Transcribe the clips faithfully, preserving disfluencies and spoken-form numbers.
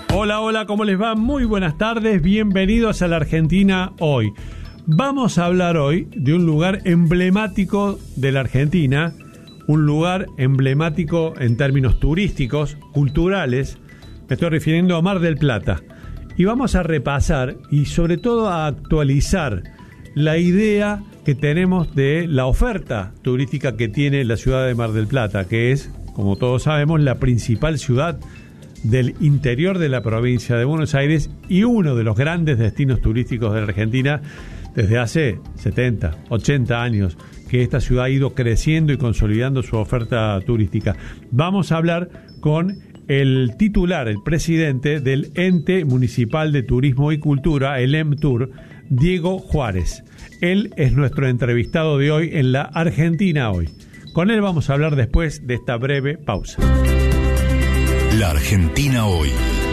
Hola, hola, ¿cómo les va? Muy buenas tardes, bienvenidos a la Argentina Hoy. Vamos a hablar hoy de un lugar emblemático de la Argentina, un lugar emblemático en términos turísticos, culturales. Me estoy refiriendo a Mar del Plata. Y vamos a repasar y sobre todo a actualizar la idea que tenemos de la oferta turística que tiene la ciudad de Mar del Plata, que es, como todos sabemos, la principal ciudad del interior de la provincia de Buenos Aires y uno de los grandes destinos turísticos de la Argentina desde hace setenta, ochenta años, que esta ciudad ha ido creciendo y consolidando su oferta turística. Vamos a hablar con el titular, el presidente del Ente Municipal de Turismo y Cultura, el EMTUR, Diego Juárez. Él es nuestro entrevistado de hoy en la Argentina Hoy. Con él vamos a hablar después de esta breve pausa. La Argentina Hoy.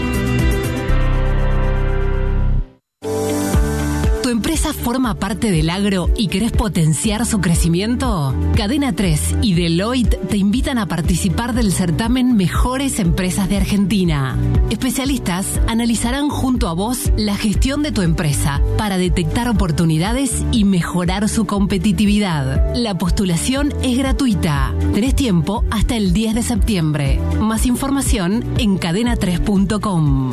¿Tu empresa forma parte del agro y querés potenciar su crecimiento? Cadena tres y Deloitte te invitan a participar del certamen Mejores Empresas de Argentina. Especialistas analizarán junto a vos la gestión de tu empresa para detectar oportunidades y mejorar su competitividad. La postulación es gratuita. Tenés tiempo hasta el diez de septiembre. Más información en cadena tres punto com.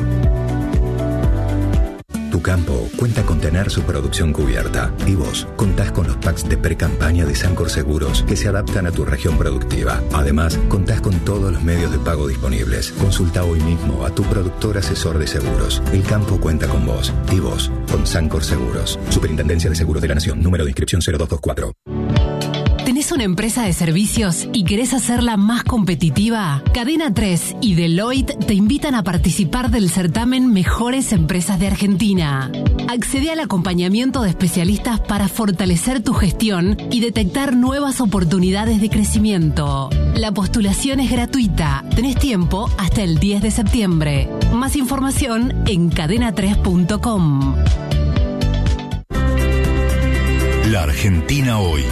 Tu campo cuenta con tener su producción cubierta y vos contás con los packs de pre-campaña de Sancor Seguros que se adaptan a tu región productiva. Además, contás con todos los medios de pago disponibles. Consulta hoy mismo a tu productor asesor de seguros. El campo cuenta con vos y vos con Sancor Seguros. Superintendencia de Seguros de la Nación. Número de inscripción cero dos dos cuatro. ¿Tenés una empresa de servicios y querés hacerla más competitiva? Cadena tres y Deloitte te invitan a participar del certamen Mejores Empresas de Argentina. Accede al acompañamiento de especialistas para fortalecer tu gestión y detectar nuevas oportunidades de crecimiento. La postulación es gratuita. Tenés tiempo hasta el diez de septiembre. Más información en cadena tres punto com. La Argentina Hoy.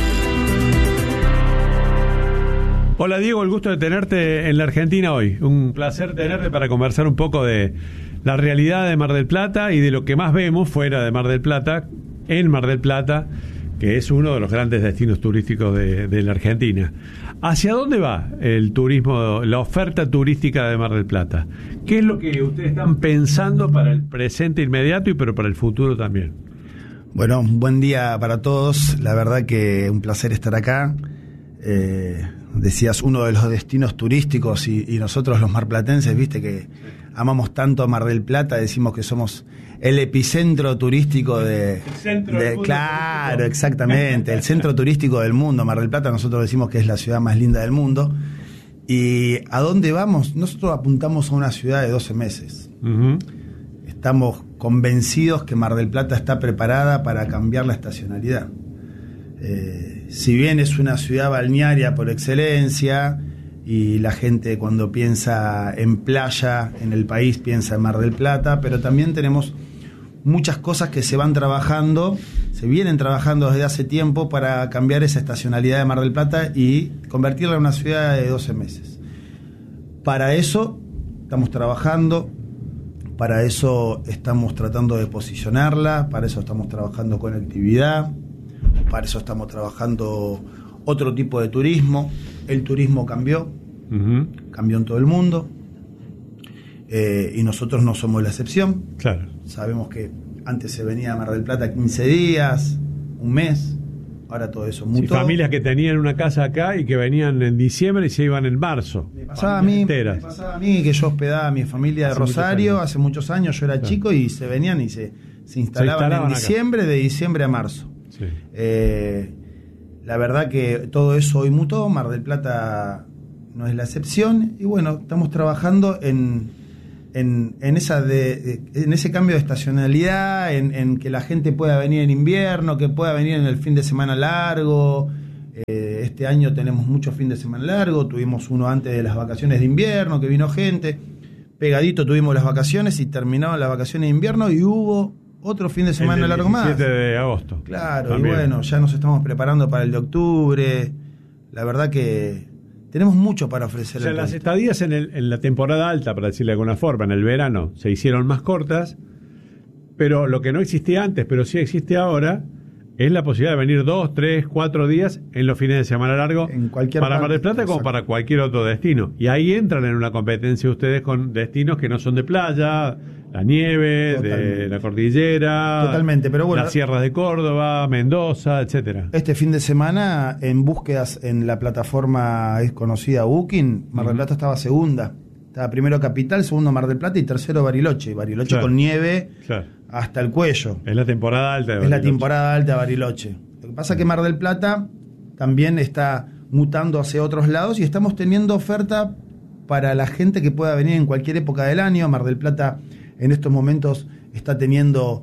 Hola Diego, el gusto de tenerte en la Argentina Hoy. Un placer tenerte para conversar un poco de la realidad de Mar del Plata y de lo que más vemos fuera de Mar del Plata, en Mar del Plata, que es uno de los grandes destinos turísticos de, de la Argentina. ¿Hacia dónde va el turismo, la oferta turística de Mar del Plata? ¿Qué es lo que ustedes están pensando para el presente inmediato y pero para el futuro también? Bueno, un buen día para todos. La verdad que un placer estar acá. Eh, decías uno de los destinos turísticos y, y nosotros los marplatenses, viste que amamos tanto a Mar del Plata, decimos que somos el epicentro turístico de, el centro de del mundo claro, turístico. Exactamente, el centro turístico del mundo. Mar del Plata nosotros decimos que es la ciudad más linda del mundo. ¿Y a dónde vamos? Nosotros apuntamos a una ciudad de doce meses. Uh-huh. Estamos convencidos que Mar del Plata está preparada para cambiar la estacionalidad. Eh, si bien es una ciudad balnearia por excelencia y la gente cuando piensa en playa en el país piensa en Mar del Plata, pero también tenemos muchas cosas que se van trabajando, se vienen trabajando desde hace tiempo para cambiar esa estacionalidad de Mar del Plata y convertirla en una ciudad de doce meses. Para eso estamos trabajando, para eso estamos tratando de posicionarla, para eso estamos trabajando conectividad. Para eso estamos trabajando otro tipo de turismo. El turismo cambió, uh-huh. cambió en todo el mundo, eh, y nosotros no somos la excepción. Claro. Sabemos que antes se venía a Mar del Plata quince días, un mes, ahora todo eso mutó. Sí, familias que tenían una casa acá y que venían en diciembre y se iban en marzo. Me pasaba, a mí, me pasaba a mí que yo hospedaba a mi familia de hace Rosario muchos hace muchos años, yo era claro. chico y se venían y se, se, instalaban, se instalaban en diciembre, acá. de diciembre a marzo. Sí. Eh, la verdad que todo eso hoy mutó, Mar del Plata no es la excepción y bueno, estamos trabajando en, en, en, esa de, en ese cambio de estacionalidad, en, en que la gente pueda venir en invierno, que pueda venir en el fin de semana largo. Eh, este año tenemos muchos fines de semana largo, tuvimos uno antes de las vacaciones de invierno que vino gente, pegadito tuvimos las vacaciones y terminaron las vacaciones de invierno y hubo otro fin de semana largo más. El diecisiete de agosto. Claro, también. Y bueno, ya nos estamos preparando para el de octubre. La verdad que tenemos mucho para ofrecer. O sea, al las turista. estadías en, el, en la temporada alta, para decirle de alguna forma, en el verano, se hicieron más cortas, pero lo que no existía antes, pero sí existe ahora, es la posibilidad de venir dos, tres, cuatro días en los fines de semana largos En cualquier para parte, Mar del Plata como exacto. para cualquier otro destino. Y ahí entran en una competencia ustedes con destinos que no son de playa, la nieve, Totalmente. de la cordillera, Totalmente, pero bueno, las sierras de Córdoba, Mendoza, etcétera. Este fin de semana, en búsquedas en la plataforma es conocida Booking, Mar del Plata estaba segunda. Estaba primero Capital, segundo Mar del Plata y tercero Bariloche. Bariloche Claro. con nieve Claro. hasta el cuello. Es la temporada alta de Es la Bariloche. temporada alta de Bariloche. Lo que pasa es que Mar del Plata también está mutando hacia otros lados y estamos teniendo oferta para la gente que pueda venir en cualquier época del año. Mar del Plata en estos momentos está teniendo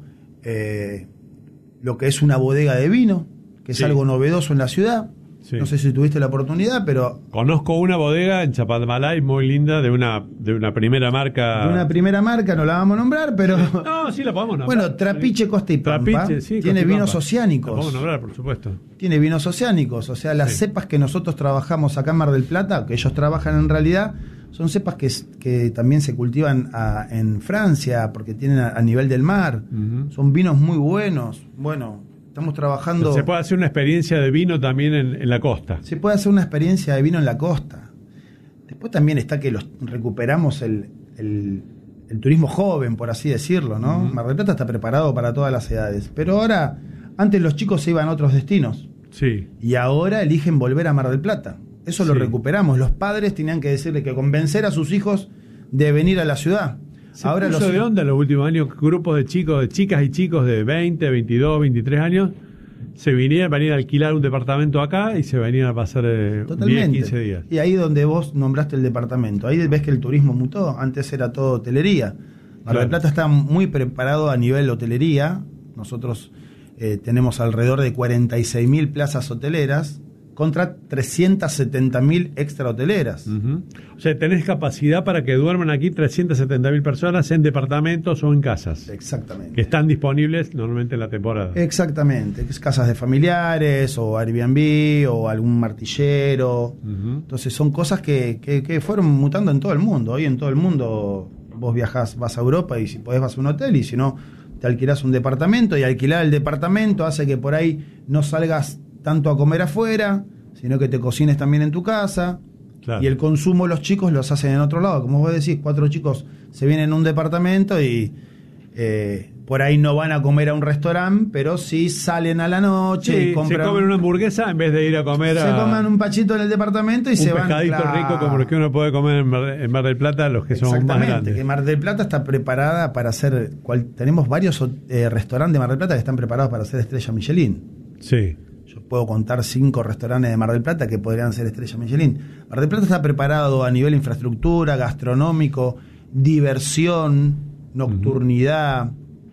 eh, lo que es una bodega de vino, que es Sí. algo novedoso en la ciudad. Sí. No sé si tuviste la oportunidad, pero Conozco una bodega en Chapadmalay muy linda de una de una primera marca. de una primera marca, no la vamos a nombrar, pero No, sí la podemos nombrar. bueno, Trapiche, Costa y Pampa, Trapiche, sí, tiene Costa y vinos Pampa. oceánicos. La podemos nombrar, por supuesto. Tiene vinos oceánicos, o sea, las Sí. cepas que nosotros trabajamos acá en Mar del Plata, que ellos trabajan en realidad, son cepas que, que también se cultivan a- en Francia, porque tienen a, a nivel del mar. Ujú. Son vinos muy buenos. Bueno, estamos trabajando... Se puede hacer una experiencia de vino también en, en la costa. Se puede hacer una experiencia de vino en la costa. Después también está que los recuperamos el, el, el turismo joven, por así decirlo, ¿no? Ujú. Mar del Plata está preparado para todas las edades. Pero ahora, antes los chicos se iban a otros destinos. Sí. Y ahora eligen volver a Mar del Plata. Eso lo Sí. recuperamos. Los padres tenían que decirle que convencer a sus hijos de venir a la ciudad. Se Ahora puso los de onda en los últimos años grupos de chicos, de chicas y chicos de veinte, veintidós, veintitrés años se vinieron, venían a alquilar un departamento acá y se venían a pasar eh, Totalmente. diez, quince días. Y ahí donde vos nombraste el departamento. Ahí ves que el turismo mutó. Antes era todo hotelería. Mar Claro. del Plata está muy preparado a nivel hotelería. Nosotros eh, tenemos alrededor de cuarenta y seis mil plazas hoteleras contra trescientas setenta mil extra hoteleras. Ujú. O sea, tenés capacidad para que duerman aquí trescientas setenta mil personas en departamentos o en casas Exactamente. que están disponibles normalmente en la temporada. Exactamente, que es casas de familiares o Airbnb o algún martillero. Ujú. Entonces son cosas que, que, que fueron mutando en todo el mundo. Hoy en todo el mundo vos viajás, vas a Europa y si podés vas a un hotel y si no te alquilás un departamento y alquilar el departamento hace que por ahí no salgas tanto a comer afuera, sino que te cocines también en tu casa. Claro. Y el consumo los chicos los hacen en otro lado. Como vos decís, cuatro chicos se vienen a un departamento y eh, por ahí no van a comer a un restaurante, pero sí salen a la noche Sí, y compran. se comen una hamburguesa en vez de ir a comer se a coman un pachito en el departamento y un se van. pescadito claro. rico como los que uno puede comer en Mar, en Mar del Plata, los que son más Exactamente, grandes. que Mar del Plata está preparada para hacer. Cual, tenemos varios eh, restaurantes de Mar del Plata que están preparados para hacer estrella Michelin. Sí. Yo puedo contar cinco restaurantes de Mar del Plata que podrían ser estrella Michelin. Mar del Plata está preparado a nivel infraestructura, gastronómico, diversión, nocturnidad.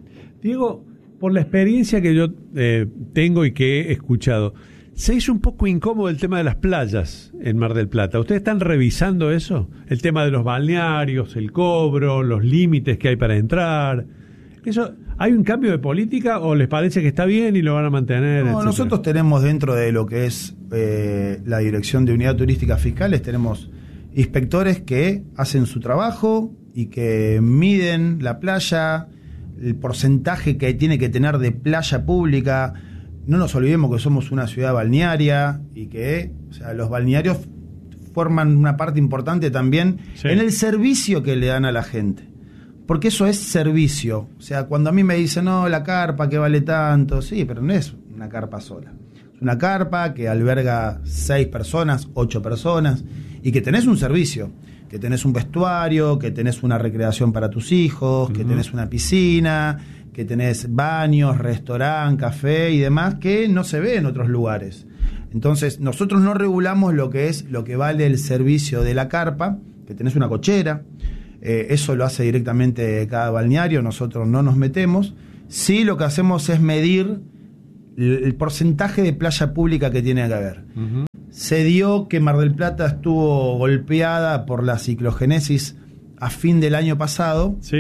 Diego, por la experiencia que yo eh, tengo y que he escuchado, se hizo un poco incómodo el tema de las playas en Mar del Plata. ¿Ustedes están revisando eso? El tema de los balnearios, el cobro, los límites que hay para entrar. ¿Eso, ¿Hay un cambio de política o les parece que está bien y lo van a mantener? No, etcétera? nosotros tenemos dentro de lo que es eh, la Dirección de Unidad Turística Fiscales, tenemos inspectores que hacen su trabajo y que miden la playa, el porcentaje que tiene que tener de playa pública. No nos olvidemos que somos una ciudad balnearia y que, o sea, los balnearios forman una parte importante también Sí. en el servicio que le dan a la gente. Porque eso es servicio. O sea, cuando a mí me dicen, no, la carpa que vale tanto, sí, pero no es una carpa sola. Es una carpa que alberga seis personas, ocho personas, y que tenés un servicio, que tenés un vestuario, que tenés una recreación para tus hijos, que Ujú. tenés una piscina, que tenés baños, restaurante, café y demás, que no se ve en otros lugares. Entonces, nosotros no regulamos lo que es lo que vale el servicio de la carpa, que tenés una cochera. Eh, eso lo hace directamente cada balneario, nosotros no nos metemos. Sí, lo que hacemos es medir el, el porcentaje de playa pública que tiene que haber. Ujú. Se dio que Mar del Plata estuvo golpeada por la ciclogenesis a fin del año pasado. Sí,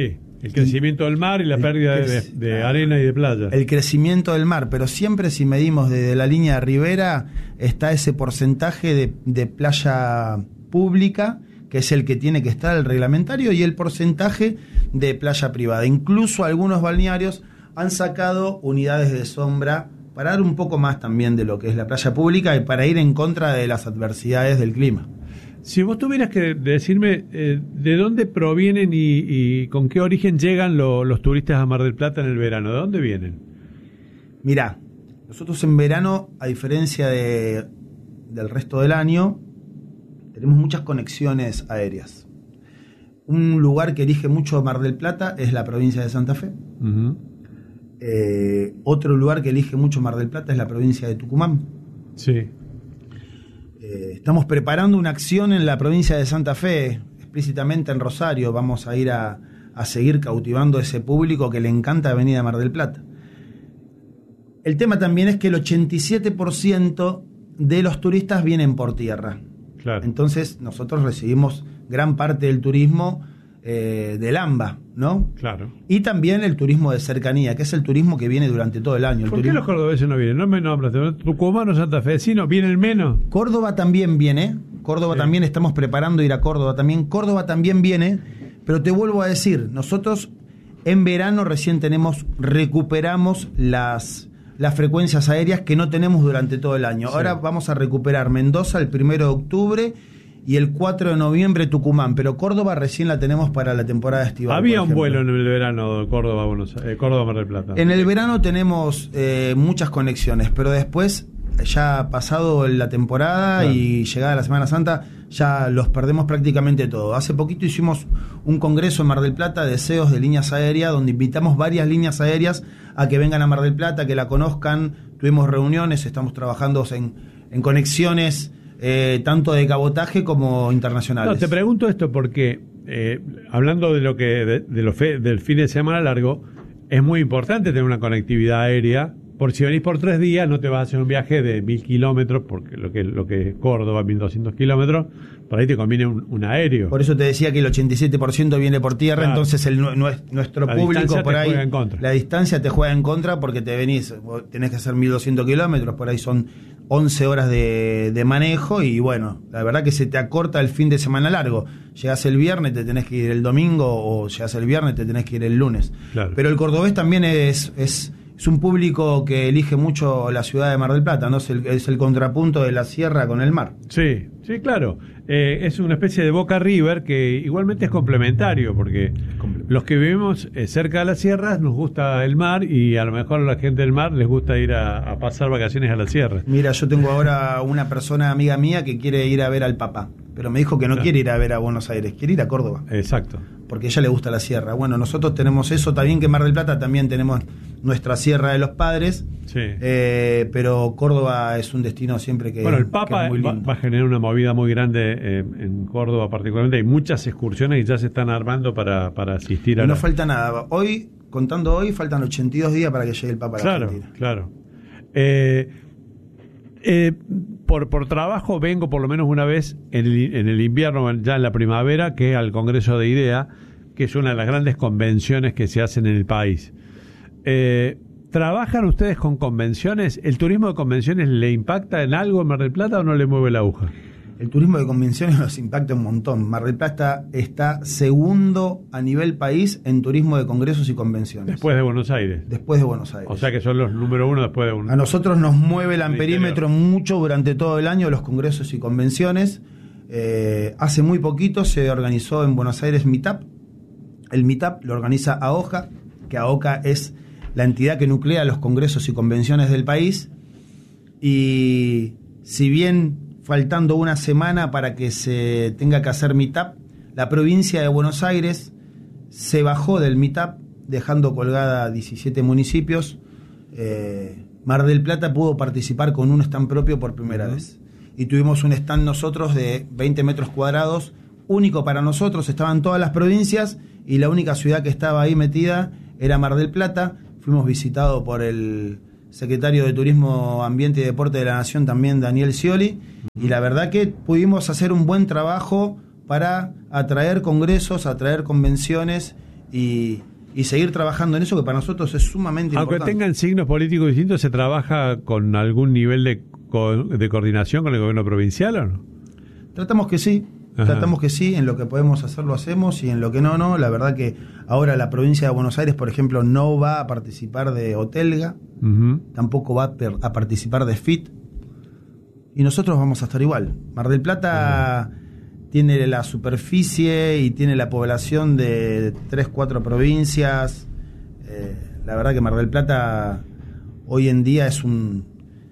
El crecimiento del mar y la el pérdida de, crec- de arena y de playa. El crecimiento del mar, pero siempre si medimos desde la línea de ribera está ese porcentaje de, de playa pública, que es el que tiene que estar el reglamentario, y el porcentaje de playa privada. Incluso algunos balnearios han sacado unidades de sombra para dar un poco más también de lo que es la playa pública y para ir en contra de las adversidades del clima. Si vos tuvieras que decirme eh, de dónde provienen y, y con qué origen llegan lo, los turistas a Mar del Plata en el verano, ¿de dónde vienen? Mirá, nosotros en verano, a diferencia de, del resto del año, tenemos muchas conexiones aéreas. Un lugar que elige mucho Mar del Plata es la provincia de Santa Fe. Uh-huh. Eh, otro lugar que elige mucho Mar del Plata es la provincia de Tucumán. Sí. Eh, estamos preparando una acción en la provincia de Santa Fe, explícitamente en Rosario. Vamos a ir a, a seguir cautivando a ese público que le encanta venir a Mar del Plata. El tema también es que el ochenta y siete por ciento de los turistas vienen por tierra. Claro. Entonces nosotros recibimos gran parte del turismo eh, del AMBA, ¿no? Claro. Y también el turismo de cercanía, que es el turismo que viene durante todo el año. El ¿Por qué turismo... los cordobeses no vienen? No me nombras. ¿Tucumanos, santafesinos vienen menos? Córdoba también viene, Córdoba Sí. también estamos preparando ir a Córdoba también, Córdoba también viene, pero te vuelvo a decir, nosotros en verano recién tenemos, recuperamos las, las frecuencias aéreas que no tenemos durante todo el año. Sí. Ahora vamos a recuperar Mendoza el primero de octubre y el cuatro de noviembre Tucumán, pero Córdoba recién la tenemos para la temporada estival. Había por un ejemplo. vuelo en el verano de Córdoba, Buenos Aires, Córdoba, Mar del Plata. En el verano tenemos eh, muchas conexiones, pero después, ya pasado la temporada Claro. y llegada la Semana Santa, ya los perdemos prácticamente todo. Hace poquito hicimos un congreso en Mar del Plata de C E Os de líneas aéreas, donde invitamos varias líneas aéreas a que vengan a Mar del Plata, que la conozcan. Tuvimos reuniones, estamos trabajando en, en conexiones eh, tanto de cabotaje como internacionales. No, te pregunto esto porque, eh, hablando de lo que de, de lo fe, del fin de semana largo, es muy importante tener una conectividad aérea. Por si venís por tres días, no te vas a hacer un viaje de mil kilómetros, porque lo que lo que es Córdoba, mil doscientos kilómetros, por ahí te conviene un, un aéreo. Por eso te decía que el ochenta y siete por ciento viene por tierra, Claro. entonces el, nuestro La público distancia por te ahí, juega en contra. la distancia te juega en contra porque te venís, vos tenés que hacer mil doscientos kilómetros, por ahí son once horas de, de manejo y bueno, la verdad que se te acorta el fin de semana largo. Llegás el viernes, te tenés que ir el domingo, o llegás el viernes, te tenés que ir el lunes. Claro. Pero el cordobés también es... es Es un público que elige mucho la ciudad de Mar del Plata, ¿no? Es el, es el contrapunto de la sierra con el mar. Sí, sí, claro. Eh, es una especie de Boca River que igualmente es complementario, porque los que vivimos eh, cerca de las sierras nos gusta el mar y a lo mejor a la gente del mar les gusta ir a, a pasar vacaciones a la sierra. Mira, yo tengo ahora una persona amiga mía que quiere ir a ver al Papa, pero me dijo que no Claro. quiere ir a ver a Buenos Aires, quiere ir a Córdoba, Exacto. porque a ella le gusta la sierra. Bueno, nosotros tenemos eso, también que en Mar del Plata también tenemos nuestra Sierra de los Padres, Sí. eh, pero Córdoba es un destino siempre que, Bueno, el que Papa es muy va, lindo. va a generar una movida muy grande eh, en Córdoba particularmente. Hay muchas excursiones y ya se están armando para, para asistir a Y no la... falta nada. Hoy, contando hoy, faltan ochenta y dos días para que llegue el Papa a la Claro, Argentina. claro. Eh, eh, por, por trabajo vengo por lo menos una vez en el, en el invierno, ya en la primavera, que es al Congreso de IDEA, que es una de las grandes convenciones que se hacen en el país. Eh, ¿Trabajan ustedes con convenciones? ¿El turismo de convenciones le impacta en algo en Mar del Plata o no le mueve la aguja? El turismo de convenciones nos impacta un montón. Mar del Plata está segundo a nivel país en turismo de congresos y convenciones. Después de Buenos Aires. Después de Buenos Aires. O sea que son los número uno después de un... A nosotros nos mueve el El amperímetro interior. mucho durante todo el año los congresos y convenciones. Eh, hace muy poquito se organizó en Buenos Aires Meetup. El Meetup lo organiza AOJA, que AOJA es la entidad que nuclea los congresos y convenciones del país. Y si bien faltando una semana para que se tenga que hacer Meetup, la provincia de Buenos Aires se bajó del Meetup, dejando colgada diecisiete municipios. Eh, Mar del Plata pudo participar con un stand propio por primera uh-huh. vez. Y tuvimos un stand nosotros de veinte metros cuadrados, único para nosotros. Estaban todas las provincias y la única ciudad que estaba ahí metida era Mar del Plata. Fuimos visitados por el secretario de Turismo, Ambiente y Deporte de la Nación, también Daniel Scioli, y la verdad que pudimos hacer un buen trabajo para atraer congresos, atraer convenciones y, y seguir trabajando en eso, que para nosotros es sumamente Aunque importante. Aunque tengan signos políticos distintos, ¿se trabaja con algún nivel de, co- de coordinación con el gobierno provincial o no? Tratamos que sí, Ajá. tratamos que sí, en lo que podemos hacer lo hacemos y en lo que no, no. La verdad que ahora la provincia de Buenos Aires, por ejemplo, no va a participar de Hotelga, Uh-huh. tampoco va a, per- a participar de F I T, y nosotros vamos a estar igual. Mar del Plata uh-huh. tiene la superficie y tiene la población de tres, cuatro provincias. Eh, la verdad que Mar del Plata hoy en día es un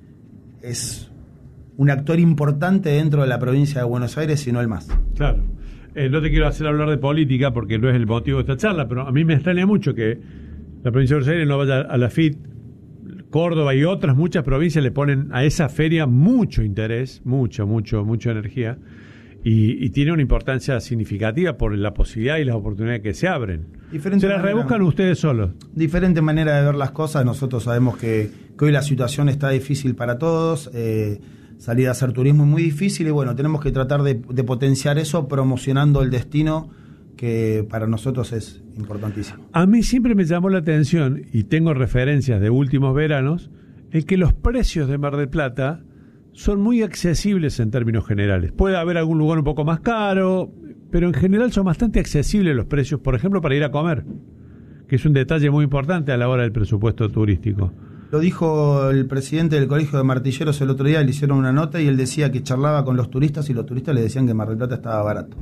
es un actor importante dentro de la provincia de Buenos Aires, y no el más. Claro. Eh, no te quiero hacer hablar de política porque no es el motivo de esta charla, pero a mí me extraña mucho que la provincia de Buenos Aires no vaya a la F I T. Córdoba y otras muchas provincias le ponen a esa feria mucho interés, mucho, mucho, mucha energía, y, y tiene una importancia significativa por la posibilidad y las oportunidades que se abren. Diferente ¿Se las manera, rebuscan ustedes solos? Diferente manera de ver las cosas. Nosotros sabemos que, que hoy la situación está difícil para todos, eh, salir a hacer turismo es muy difícil, y bueno, tenemos que tratar de, de potenciar eso promocionando el destino, que para nosotros es importantísimo. A mí siempre me llamó la atención, y tengo referencias de últimos veranos, el que los precios de Mar del Plata son muy accesibles en términos generales. Puede haber algún lugar un poco más caro, pero en general son bastante accesibles los precios, por ejemplo, para ir a comer, que es un detalle muy importante a la hora del presupuesto turístico. Lo dijo el presidente del Colegio de Martilleros el otro día, le hicieron una nota y él decía que charlaba con los turistas y los turistas le decían que Mar del Plata estaba barato.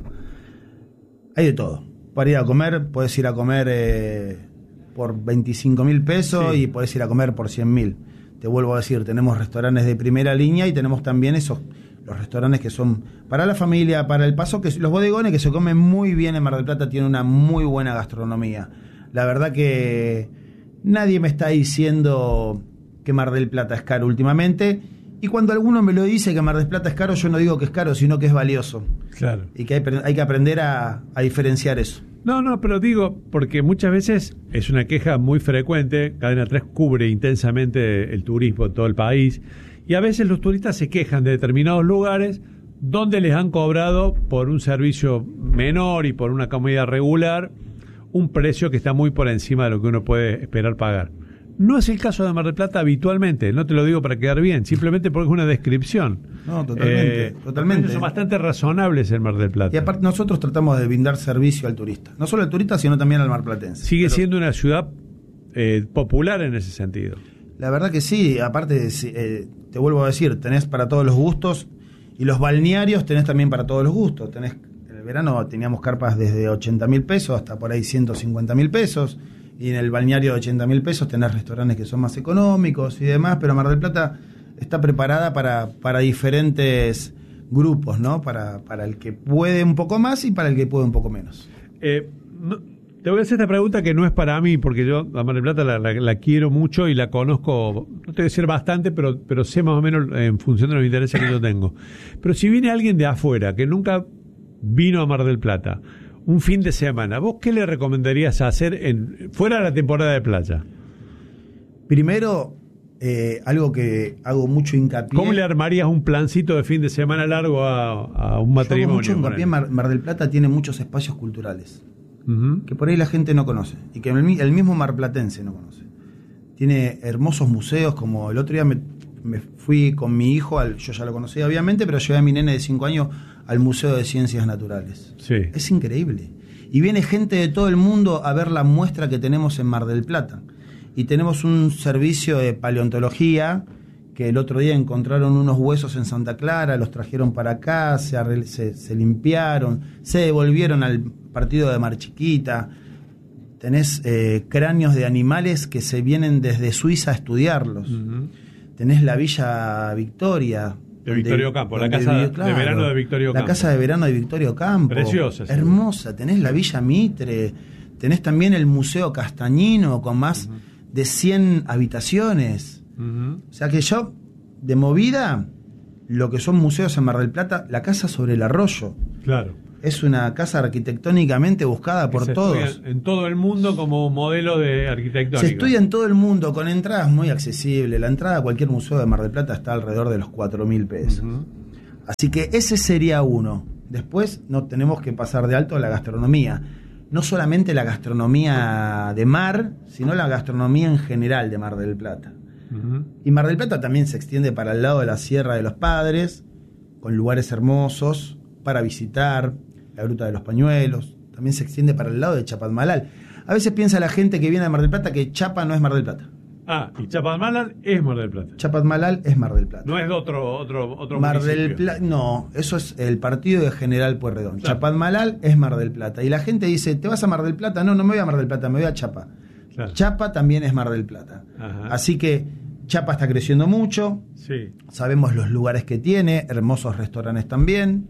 Hay de todo. Para ir a comer, puedes ir a comer eh, por veinticinco mil pesos, sí, y puedes ir a comer por cien mil. Te vuelvo a decir, tenemos restaurantes de primera línea y tenemos también esos, los restaurantes que son para la familia, para el paso, que los bodegones que se comen muy bien en Mar del Plata, tienen una muy buena gastronomía. La verdad que nadie me está diciendo que Mar del Plata es caro últimamente. Y cuando alguno me lo dice que Mar del Plata es caro, yo no digo que es caro, sino que es valioso. Claro. Y que hay, hay que aprender a, a diferenciar eso. No, no, pero digo, porque muchas veces es una queja muy frecuente. Cadena tres cubre intensamente el turismo en todo el país, y a veces los turistas se quejan de determinados lugares donde les han cobrado por un servicio menor y por una comida regular un precio que está muy por encima de lo que uno puede esperar pagar. No es el caso de Mar del Plata habitualmente, no te lo digo para quedar bien, simplemente porque es una descripción. No, totalmente, eh, totalmente. Son bastante razonables en Mar del Plata. Y aparte nosotros tratamos de brindar servicio al turista, no solo al turista, sino también al marplatense. Sigue Pero siendo una ciudad eh, popular en ese sentido. La verdad que sí, aparte eh, te vuelvo a decir, tenés para todos los gustos, y los balnearios tenés también para todos los gustos. Tenés, en el verano teníamos carpas desde ochenta mil pesos hasta por ahí ciento cincuenta mil pesos. Y en el balneario de ochenta mil pesos tenés restaurantes que son más económicos y demás, pero Mar del Plata está preparada para, para diferentes grupos, ¿no? Para, para el que puede un poco más y para el que puede un poco menos. Eh, no, te voy a hacer esta pregunta que no es para mí, porque yo a Mar del Plata la, la, la quiero mucho y la conozco, no te voy a decir bastante, pero, pero sé más o menos en función de los intereses que yo tengo. Pero si viene alguien de afuera que nunca vino a Mar del Plata, un fin de semana, ¿vos qué le recomendarías hacer en fuera de la temporada de playa? Primero, eh, algo que hago mucho hincapié. ¿Cómo le armarías un plancito de fin de semana largo a, a un matrimonio? Yo hago mucho hincapié. Mar, Mar del Plata tiene muchos espacios culturales, uh-huh, que por ahí la gente no conoce y que el, el mismo marplatense no conoce. Tiene hermosos museos, como el otro día me, me fui con mi hijo, al, yo ya lo conocía obviamente, pero llevé a mi nene de cinco años al Museo de Ciencias Naturales. Sí. Es increíble. Y viene gente de todo el mundo a ver la muestra que tenemos en Mar del Plata. Y tenemos un servicio de paleontología, que el otro día encontraron unos huesos en Santa Clara, los trajeron para acá, se, arregl- se, se limpiaron, se devolvieron al partido de Mar Chiquita. Tenés eh, cráneos de animales que se vienen desde Suiza a estudiarlos. Uh-huh. Tenés la Villa Victoria, de Victorio Ocampo, la casa vivió, claro, de verano de Victorio Ocampo. La casa de verano de Victorio Ocampo. Preciosa. Hermosa. Tenés la Villa Mitre, tenés también el Museo Castañino con más uh-huh. de cien habitaciones. Uh-huh. O sea que yo, de movida, lo que son museos en Mar del Plata, la casa sobre el arroyo. Claro. Es una casa arquitectónicamente buscada por se todos. En todo el mundo como modelo de arquitectónico. Se estudia en todo el mundo, con entradas muy accesibles. La entrada a cualquier museo de Mar del Plata está alrededor de los cuatro mil pesos. Uh-huh. Así que ese sería uno. Después no tenemos que pasar de alto a la gastronomía. no solamente la gastronomía de mar, sino la gastronomía en general de Mar del Plata. Uh-huh. Y Mar del Plata también se extiende para el lado de la Sierra de los Padres, con lugares hermosos para visitar, la Gruta de los Pañuelos, también se extiende para el lado de Chapadmalal. A veces piensa la gente que viene de Mar del Plata que Chapa no es Mar del Plata. Ah, y Chapadmalal es Mar del Plata. Chapadmalal es Mar del Plata. No es de otro otro otro Mar municipio. del Plata, no, eso es el partido de General Pueyrredón. Claro. Chapadmalal es Mar del Plata. Y la gente dice, ¿te vas a Mar del Plata? No, no me voy a Mar del Plata, me voy a Chapa. Claro. Chapa también es Mar del Plata. Ajá. Así que Chapa está creciendo mucho. Sí. Sabemos los lugares que tiene, hermosos restaurantes también.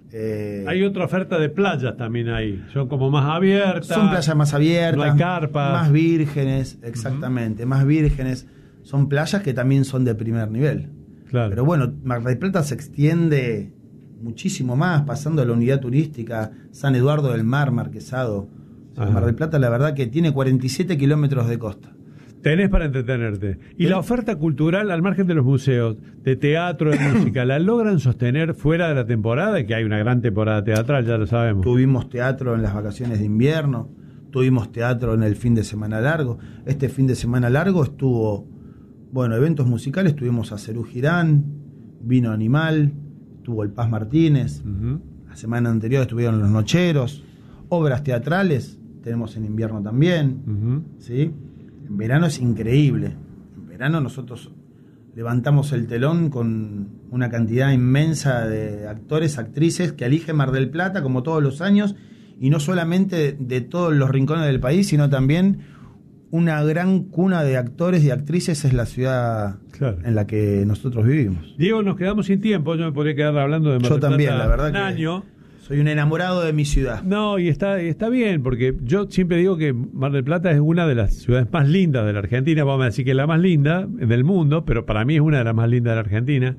Eh, hay otra oferta de playas también ahí. Son como más abiertas. Son playas más abiertas. No hay carpas. Más vírgenes, exactamente. Uh-huh. Más vírgenes. Son playas que también son de primer nivel. Claro. Pero bueno, Mar del Plata se extiende muchísimo más, pasando a la unidad turística San Eduardo del Mar, Marquesado. O sea, Mar del Plata, la verdad que tiene cuarenta y siete kilómetros de costa. Tenés para entretenerte. Y la oferta cultural, al margen de los museos, de teatro, de música, ¿la logran sostener fuera de la temporada? Que hay una gran temporada teatral, ya lo sabemos. Tuvimos teatro en las vacaciones de invierno, tuvimos teatro en el fin de semana largo. Este fin de semana largo estuvo, bueno, eventos musicales, tuvimos a Cerú Girán, Vino Animal, tuvo el Paz Martínez, uh-huh. La semana anterior estuvieron Los Nocheros, obras teatrales, tenemos en invierno también, uh-huh. ¿Sí? En verano es increíble. En verano nosotros levantamos el telón con una cantidad inmensa de actores, actrices que elige Mar del Plata como todos los años, y no solamente de todos los rincones del país, sino también una gran cuna de actores y actrices es la ciudad claro. en la que nosotros vivimos. Diego, nos quedamos sin tiempo, yo me podría quedar hablando de Mar yo del también, Plata la verdad un que año. Soy un enamorado de mi ciudad. No, y está, está bien, porque yo siempre digo que Mar del Plata es una de las ciudades más lindas de la Argentina, vamos a decir que es la más linda del mundo, pero para mí es una de las más lindas de la Argentina,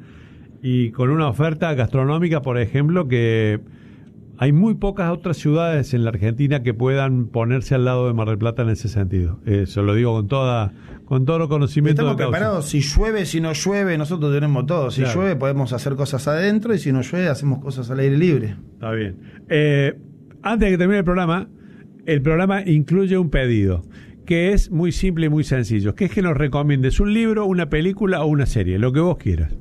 y con una oferta gastronómica, por ejemplo, que hay muy pocas otras ciudades en la Argentina que puedan ponerse al lado de Mar del Plata en ese sentido. Eso lo digo con toda con todo conocimiento Estamos de causa. preparados, si llueve, si no llueve, nosotros tenemos todo. Si claro. llueve podemos hacer cosas adentro, y si no llueve hacemos cosas al aire libre. Está bien. Eh, antes de que termine el programa, el programa incluye un pedido que es muy simple y muy sencillo, que es que nos recomiendes un libro, una película o una serie, lo que vos quieras.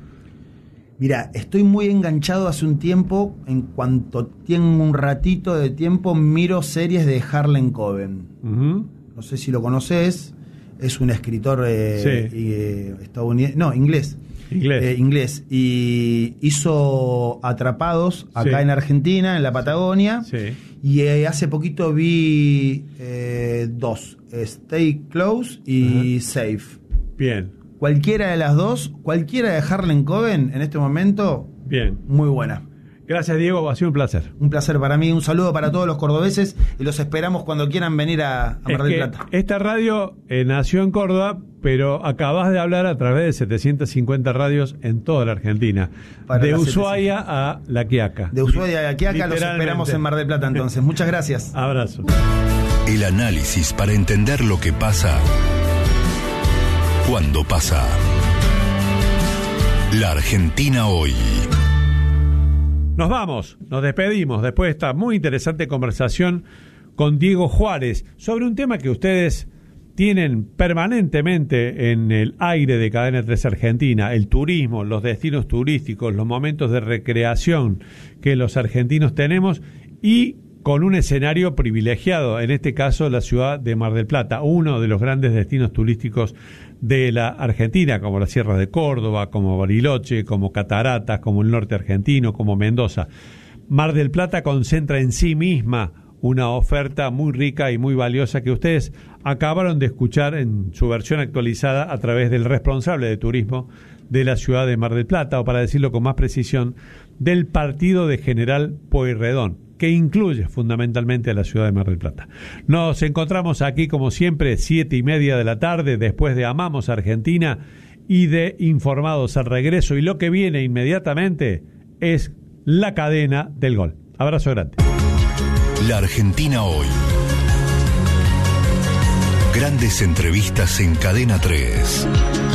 Mira, estoy muy enganchado hace un tiempo, en cuanto tengo un ratito de tiempo, miro series de Harlan Coben. Uh-huh. No sé si lo conoces, es un escritor eh, sí. eh, estadounidense, no, inglés. Inglés. Eh, inglés. Y hizo Atrapados acá sí. en Argentina, en la Patagonia. Sí. Y eh, hace poquito vi eh, dos, Stay Close y uh-huh. Safe. Bien. Cualquiera de las dos, cualquiera de Harlan Coben en este momento, bien, muy buena. Gracias, Diego, ha sido un placer. Un placer para mí, un saludo para todos los cordobeses y los esperamos cuando quieran venir a, a Mar del Plata. Esta radio eh, nació en Córdoba, pero acabás de hablar a través de setecientas cincuenta radios en toda la Argentina. Para de Ushuaia a La Quiaca. De Ushuaia a La Quiaca, los esperamos en Mar del Plata entonces. Muchas gracias. Abrazo. El análisis para entender lo que pasa cuando pasa. La Argentina hoy. Nos vamos, nos despedimos después de esta muy interesante conversación con Diego Juárez sobre un tema que ustedes tienen permanentemente en el aire de Cadena tres Argentina, el turismo, los destinos turísticos, los momentos de recreación que los argentinos tenemos, y con un escenario privilegiado, en este caso la ciudad de Mar del Plata, uno de los grandes destinos turísticos de la Argentina, como las sierras de Córdoba, como Bariloche, como Cataratas, como el norte argentino, como Mendoza. Mar del Plata concentra en sí misma una oferta muy rica y muy valiosa que ustedes acabaron de escuchar en su versión actualizada a través del responsable de turismo de la ciudad de Mar del Plata, o para decirlo con más precisión, del partido de General Pueyrredón, que incluye fundamentalmente a la ciudad de Mar del Plata. Nos encontramos aquí como siempre, siete y media de la tarde, después de Amamos Argentina y de Informados al Regreso, y lo que viene inmediatamente es la cadena del gol. Abrazo grande. La Argentina hoy. Grandes entrevistas en Cadena tres.